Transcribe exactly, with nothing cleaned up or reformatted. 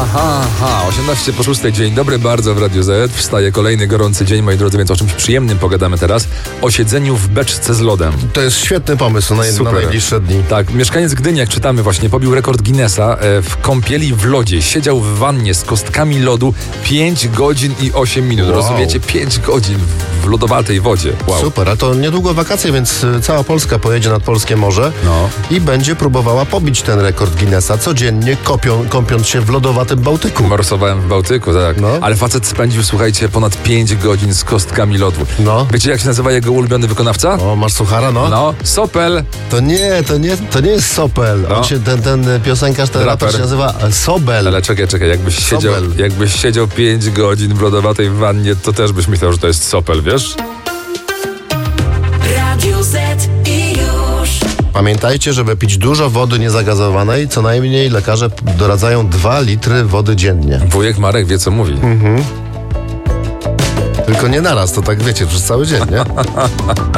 ha, ha. osiemnaście po szóstej. Dzień dobry bardzo w Radiu Z. Wstaje kolejny gorący dzień, moi drodzy, więc o czymś przyjemnym pogadamy teraz. O siedzeniu w beczce z lodem. To jest świetny pomysł na, na najbliższe dni. Tak, mieszkaniec Gdyni, jak czytamy właśnie, pobił rekord Guinnessa e, w kąpieli w lodzie. Siedział w wannie z kostkami lodu pięć godzin i osiem minut. Wow. Rozumiecie? pięć godzin w lodowatej wodzie. Wow. Super, a to niedługo wakacje, więc cała Polska pojedzie nad polskie morze No. i będzie próbowała pobić ten rekord Guinnessa codziennie kopią, kąpiąc się w lodowatym Bałtyku. Morsowałem w Bałtyku, tak. No. Ale facet spędził, słuchajcie, ponad pięć godzin z kostkami lodu. No. Wiecie, jak się nazywa jego ulubiony wykonawca? O, masz suchara, no? No, Sopel. To nie, to nie, to nie jest Sopel. No. On się, ten, ten piosenkarz, ten Raper. raper się nazywa Sobel. Ale czekaj, czekaj, jakbyś siedział, Sobel. jakbyś siedział pięć godzin w lodowatej wannie, to też byś myślał, że to jest Sopel, wiesz? Radio Z i już. Pamiętajcie, żeby pić dużo wody niezagazowanej, co najmniej lekarze doradzają dwa litry wody dziennie. Wujek Marek wie, co mówi. Tylko nie naraz, to tak wiecie, przez cały dzień, nie?